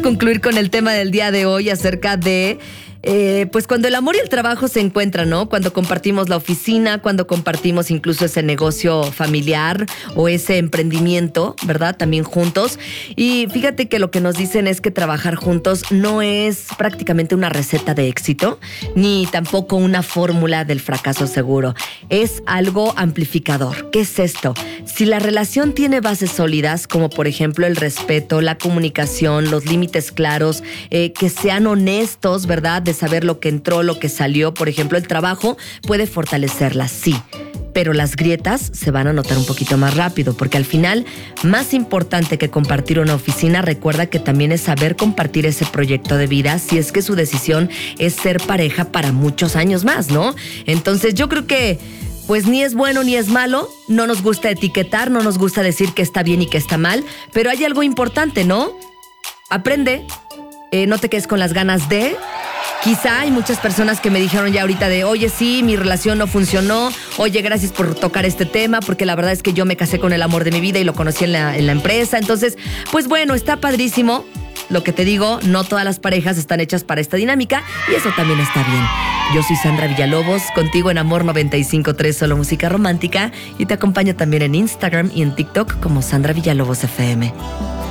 concluir con el tema del día de hoy acerca de pues cuando el amor y el trabajo se encuentran, ¿no? Cuando compartimos la oficina, cuando compartimos incluso ese negocio familiar o ese emprendimiento, ¿verdad? También juntos. Y fíjate que lo que nos dicen es que trabajar juntos no es prácticamente una receta de éxito, ni tampoco una fórmula del fracaso seguro. Es algo amplificador. ¿Qué es esto? Si la relación tiene bases sólidas, como por ejemplo el respeto, la comunicación, los límites claros, que sean honestos, ¿verdad? De saber lo que entró, lo que salió. Por ejemplo, el trabajo puede fortalecerla, sí, pero las grietas se van a notar un poquito más rápido, porque al final, más importante que compartir una oficina, recuerda que también es saber compartir ese proyecto de vida, si es que su decisión es ser pareja para muchos años más, ¿no? Entonces yo creo que pues ni es bueno ni es malo, no nos gusta etiquetar, no nos gusta decir que está bien y que está mal, pero hay algo importante, ¿no? Aprende, no te quedes con las ganas de... Quizá hay muchas personas que me dijeron ya ahorita de, oye, sí, mi relación no funcionó, oye, gracias por tocar este tema, porque la verdad es que yo me casé con el amor de mi vida y lo conocí en la empresa. Entonces, pues bueno, está padrísimo. Lo que te digo, no todas las parejas están hechas para esta dinámica y eso también está bien. Yo soy Sandra Villalobos, contigo en Amor 95.3, solo música romántica, y te acompaño también en Instagram y en TikTok como Sandra Villalobos FM.